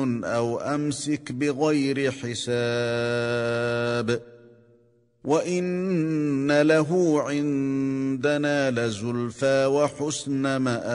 أو أمسك بغير حساب وإن له عندنا لزلفى وحسن مآب.